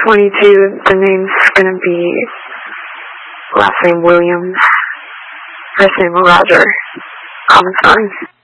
22, the name's gonna be last name Williams, first name Roger, common signs.